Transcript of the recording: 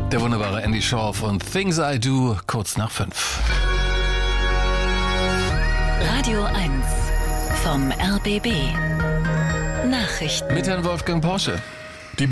Der wunderbare Andy Shauf und Things I Do, kurz nach 5. Radio 1 vom RBB. Nachrichten. Mit Herrn Wolfgang Porsche.